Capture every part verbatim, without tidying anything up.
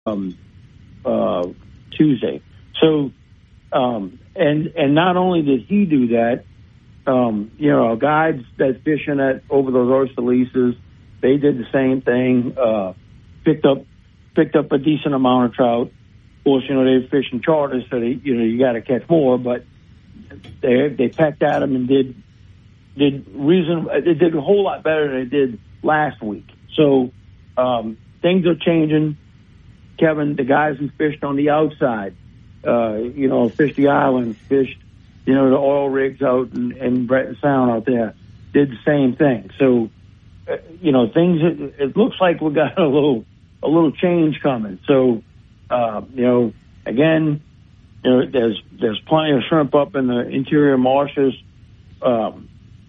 um, uh, Tuesday. So, um, and and not only did he do that, um, you know, our guides that fishing at over those oyster leases, they did the same thing. Uh, picked up picked up a decent amount of trout. Of course, you know, they were fishing charters, so they, you know, you got to catch more. But they they pecked at them and did did reason. They did a whole lot better than they did last week. So um, things are changing. Kevin, the guys who fished on the outside, uh, you know, fished the islands, fished, you know, the oil rigs out in, in Breton Sound out there, did the same thing. So, uh, you know, things, it, it looks like we got a little, a little change coming. So, uh, you know, again, you know, there's, there's plenty of shrimp up in the interior marshes. Um,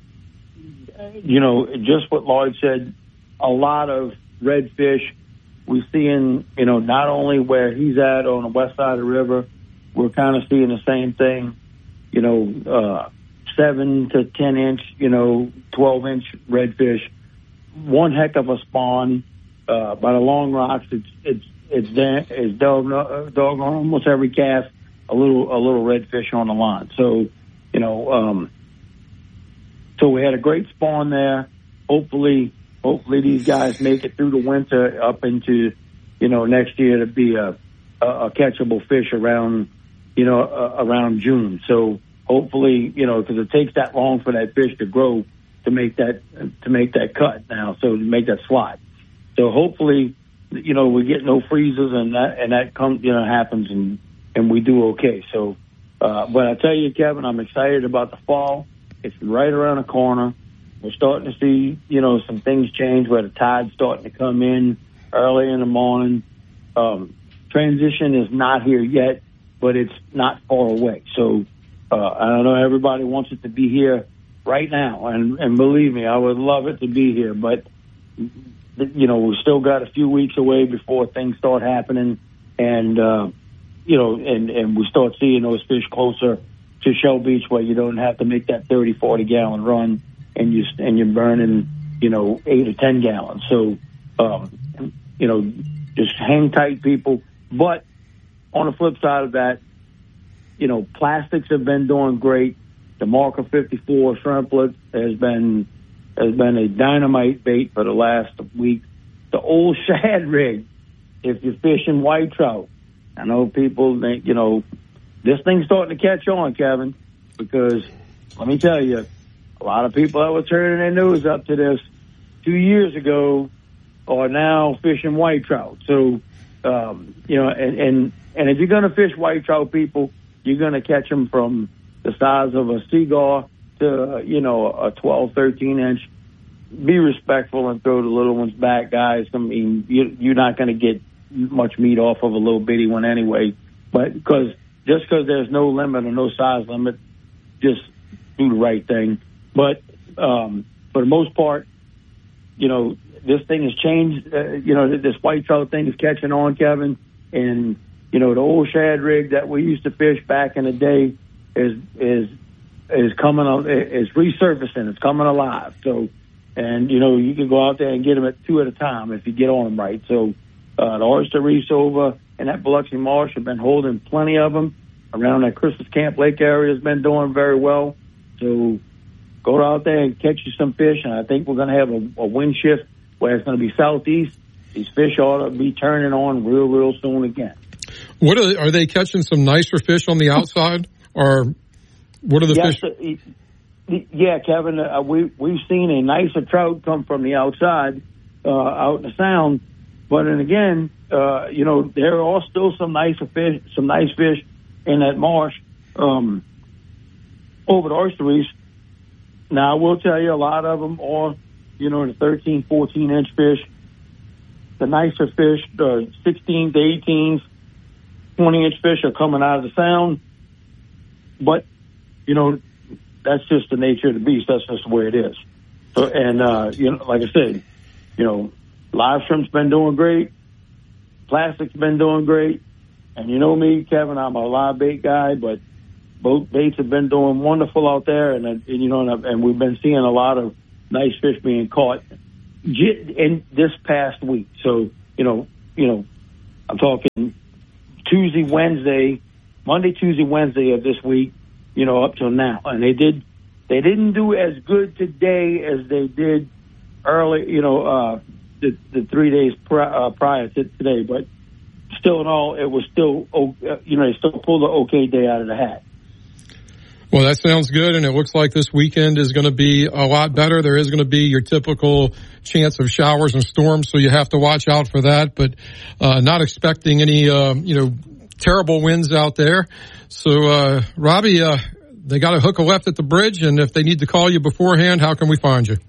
you know, just what Lloyd said, a lot of redfish. We're seeing, you know, not only where he's at on the west side of the river, we're kind of seeing the same thing, you know, uh, seven to ten inch, you know, twelve inch redfish. One heck of a spawn. Uh, by the long rocks, it's it's it's da- it's dog dog on almost every cast, a little a little redfish on the line. So, you know, um, so we had a great spawn there. Hopefully. Hopefully these guys make it through the winter up into, you know, next year to be a, a, a catchable fish around, you know, uh, around June. So hopefully, you know, because it takes that long for that fish to grow to make that to make that cut now, so to make that slot. So hopefully, you know, we get no freezes and that and that comes, you know, happens and and we do okay. So, uh, but I tell you, Kevin, I'm excited about the fall. It's right around the corner. We're starting to see, you know, some things change where the tide's starting to come in early in the morning. Um, transition is not here yet, but it's not far away. So uh, I know everybody wants it to be here right now, and, and believe me, I would love it to be here. But, you know, we've still got a few weeks away before things start happening, and, uh, you know, and, and we start seeing those fish closer to Shell Beach where you don't have to make that thirty, forty gallon run. And you and you're burning, you know, eight or ten gallons. So, um, you know, just hang tight, people. But on the flip side of that, you know, plastics have been doing great. The Marker fifty-four shrimplet has been has been a dynamite bait for the last week. The old shad rig, if you're fishing white trout, I know people think, you know, this thing's starting to catch on, Kevin, because let me tell you. A lot of people that were turning their nose up to this two years ago are now fishing white trout. So, um, you know, and, and, and if you're going to fish white trout, people, you're going to catch them from the size of a seagull to, uh, you know, a twelve, thirteen inch. Be respectful and throw the little ones back, guys. I mean, you, you're not going to get much meat off of a little bitty one anyway. But because just because there's no limit or no size limit, just do the right thing. But um, for the most part, you know, this thing has changed. Uh, you know, this white trout thing is catching on, Kevin. And, you know, the old shad rig that we used to fish back in the day is is is coming on, is resurfacing. It's coming alive. So, and, you know, you can go out there and get them at two at a time if you get on them right. So uh, the oyster reefs over in that Biloxi Marsh have been holding plenty of them. Around that Christmas Camp Lake area has been doing very well. So, go out there and catch you some fish, and I think we're going to have a, a wind shift where it's going to be southeast. These fish ought to be turning on real, real soon again. What are they, are they catching some nicer fish on the outside, or what are the yes, fish? Uh, yeah, Kevin, uh, we, we've seen a nicer trout come from the outside uh, out in the Sound. But then again, uh, you know, there are still some nicer fish, some nice fish in that marsh um, over the oyster reefs. Now, I will tell you, a lot of them are, you know, the thirteen, fourteen inch fish. The nicer fish, the sixteen to eighteens, twenty inch fish are coming out of the Sound. But, you know, that's just the nature of the beast. That's just the way it is. So, and, uh, you know, like I said, you know, live shrimp's been doing great. Plastic's been doing great. And you know me, Kevin, I'm a live bait guy, but both baits have been doing wonderful out there, and, and you know, and, and we've been seeing a lot of nice fish being caught in this past week. So, you know, you know, I'm talking Tuesday, Wednesday, Monday, Tuesday, Wednesday of this week, you know, up till now. And they did, they didn't do as good today as they did early, you know, uh, the, the three days pri- uh, prior to today. But still in all, it was still, you know, they still pulled the okay day out of the hat. Well, that sounds good, and it looks like this weekend is going to be a lot better. There is going to be your typical chance of showers and storms, so you have to watch out for that, but uh, not expecting any, uh, you know, terrible winds out there. So, uh, Robbie, uh, they got a hook a left at the bridge, and if they need to call you beforehand, how can we find you?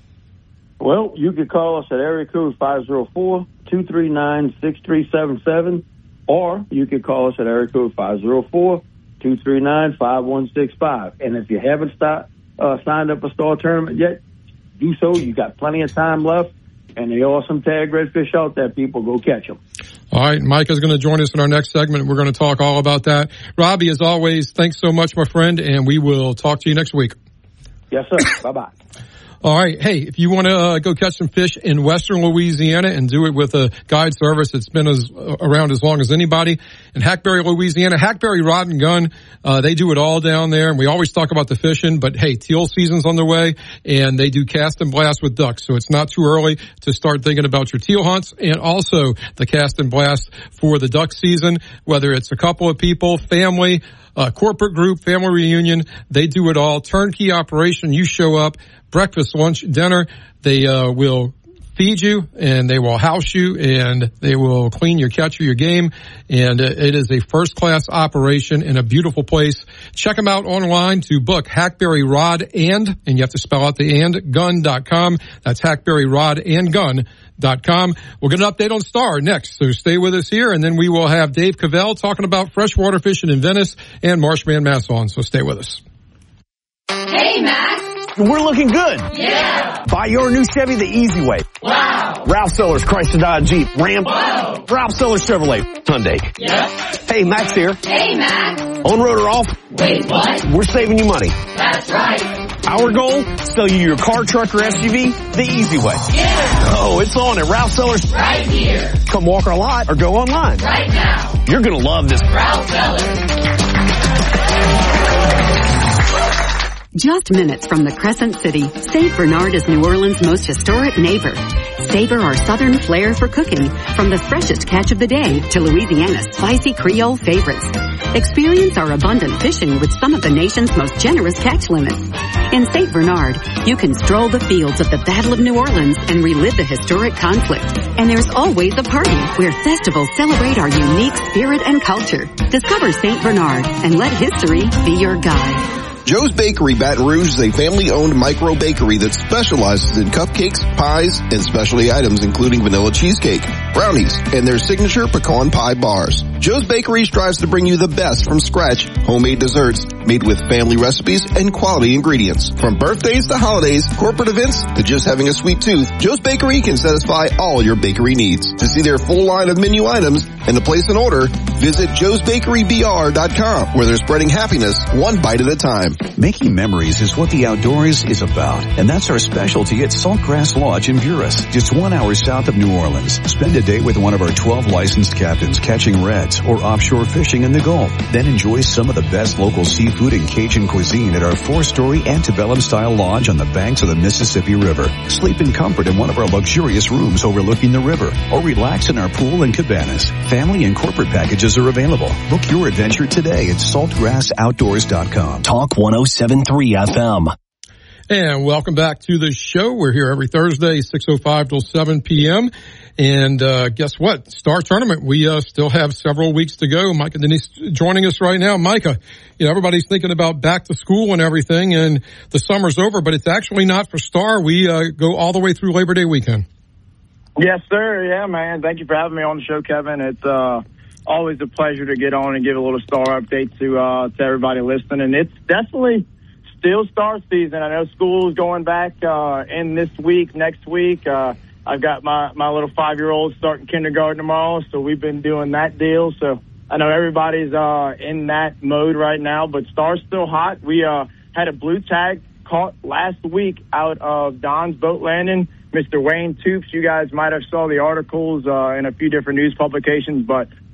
Well, you can call us at area code five oh four, two three nine, six three seven seven, or you can call us at area code five oh four, two three nine, five one six five. And if you haven't start, uh, signed up for Star Tournament yet, do so. You got plenty of time left, and the awesome tag redfish out there, people. Go catch them. All right, Mike is going to join us in our next segment. We're going to talk all about that. Robbie, as always, thanks so much, my friend, and we will talk to you next week. Yes, sir. Bye-bye. All right. Hey, if you want to uh, go catch some fish in western Louisiana and do it with a guide service that's been as, uh, around as long as anybody in Hackberry, Louisiana, Hackberry Rod and Gun, uh, they do it all down there. And we always talk about the fishing, but hey, teal season's on the way and they do cast and blast with ducks. So it's not too early to start thinking about your teal hunts, and also the cast and blast for the duck season, whether it's a couple of people, family, uh, corporate group, family reunion, they do it all. Turnkey operation. You show up. Breakfast, lunch, dinner. They uh, will feed you, and they will house you, and they will clean your catch or your game. And uh, it is a first-class operation in a beautiful place. Check them out online to book Hackberry Rod and, and you have to spell out the and, gun dot com. That's Hackberry Rod and Gun dot com. We'll get an update on Star next, so stay with us here, and then we will have Dave Cavell talking about freshwater fishing in Venice and Marshman Masson, so stay with us. Hey, Max. We're looking good. Yeah. Buy your new Chevy the easy way. Wow. Ralph Sellers, Chrysler Dodge Jeep, Ram. Wow. Ralph Sellers Chevrolet, Hyundai. Yeah. Hey, Max here. Hey, Max. On road or off? Wait, what? We're saving you money. That's right. Our goal? Sell you your car, truck, or S U V the easy way. Yeah. Oh, it's on at Ralph Sellers. Right here. Come walk our lot or go online. Right now. You're going to love this. Ralph Sellers. Just minutes from the Crescent City, Saint Bernard is New Orleans' most historic neighbor. Savor our southern flair for cooking, from the freshest catch of the day to Louisiana's spicy Creole favorites. Experience our abundant fishing with some of the nation's most generous catch limits. In Saint Bernard, you can stroll the fields of the Battle of New Orleans and relive the historic conflict. And there's always a party where festivals celebrate our unique spirit and culture. Discover Saint Bernard and let history be your guide. Joe's Bakery Baton Rouge is a family-owned micro-bakery that specializes in cupcakes, pies, and specialty items including vanilla cheesecake, brownies, and their signature pecan pie bars. Joe's Bakery strives to bring you the best from scratch, homemade desserts made with family recipes and quality ingredients. From birthdays to holidays, corporate events to just having a sweet tooth, Joe's Bakery can satisfy all your bakery needs. To see their full line of menu items and to place an order, visit joes bakery b r dot com, where they're spreading happiness one bite at a time. Making memories is what the outdoors is about, and that's our specialty at Saltgrass Lodge in Buras, just one hour south of New Orleans. Spend a day with one of our twelve licensed captains catching reds or offshore fishing in the Gulf. Then enjoy some of the best local seafood and Cajun cuisine at our four-story antebellum-style lodge on the banks of the Mississippi River. Sleep in comfort in one of our luxurious rooms overlooking the river, or relax in our pool and cabanas. Family and corporate packages are available. Book your adventure today at saltgrass outdoors dot com. Talk one oh seven point three F M. And welcome back to the show. We're here every Thursday, six oh five till seven p.m. And uh guess what? Star Tournament, we uh still have several weeks to go. Mike and Denise joining us right now. Micah, you know, everybody's thinking about back to school and everything, and the summer's over, but it's actually not for Star. We uh go all the way through Labor Day weekend. Yes, sir. Yeah, man. Thank you for having me on the show, Kevin. It's uh always a pleasure to get on and give a little Star update to uh to everybody listening. And it's definitely still Star season. I know school is going back uh in this week, next week. Uh I've got my, my little five-year-old starting kindergarten tomorrow, so we've been doing that deal. So I know everybody's uh in that mode right now, but Star's still hot. We uh had a blue tag caught last week out of Don's Boat Landing. Mister Wayne Toops. You guys might have saw the articles uh, in a few different news publications, but